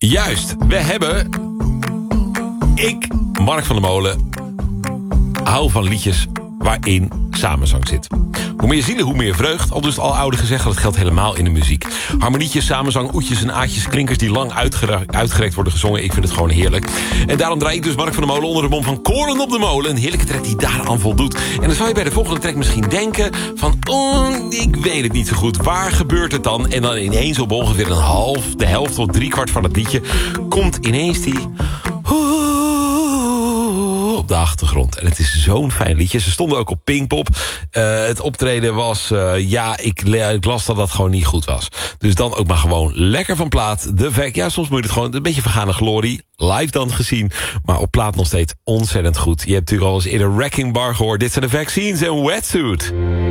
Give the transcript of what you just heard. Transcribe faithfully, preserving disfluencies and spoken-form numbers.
Juist, we hebben... Ik, Mark van der Molen, hou van liedjes waarin samenzang zit. Hoe meer zielen, hoe meer vreugd. Al dus het al oude gezegd, dat geldt helemaal in de muziek. Harmonietjes, samenzang, oetjes en aatjes, klinkers die lang uitgere- uitgerekt worden gezongen. Ik vind het gewoon heerlijk. En daarom draai ik dus Mark van der Molen onder de mom van Koren op de Molen. Een heerlijke track die daaraan voldoet. En dan zou je bij de volgende track misschien denken van... Oh, ik weet het niet zo goed. Waar gebeurt het dan? En dan ineens op ongeveer een half, de helft tot driekwart van het liedje... komt ineens die... op de achtergrond. En het is zo'n fijn liedje. Ze stonden ook op Pinkpop. Uh, het optreden was... Uh, ja, ik, ik las dat dat gewoon niet goed was. Dus dan ook maar gewoon lekker van plaat. De fact, ja, soms moet je het gewoon... een beetje vergane glorie. Live dan gezien. Maar op plaat nog steeds ontzettend goed. Je hebt natuurlijk al eens eerder Wrecking Bar gehoord. Dit zijn de Vaccines en Wetsuit.